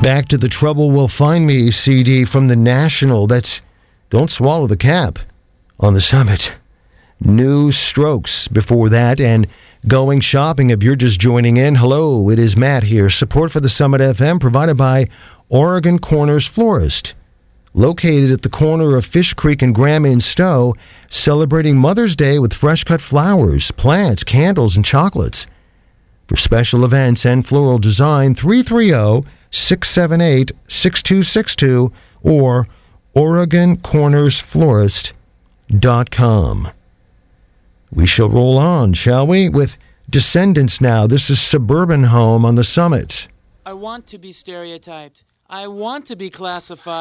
Back to the Trouble Will Find Me CD from the National. That's Don't Swallow the Cap on the Summit. New Strokes before that, and Going Shopping. If you're just joining in, hello, it is Matt here. Support for the Summit FM provided by Oregon Corners Florist, located at the corner of Fish Creek and Graham in Stowe, celebrating Mother's Day with fresh-cut flowers, plants, candles, and chocolates. For special events and floral design, 330-678-6262 or OregonCornersFlorist.com. We shall roll on, shall we, with Descendants now. This is Suburban Home on the Summit. I want to be stereotyped. I want to be classified.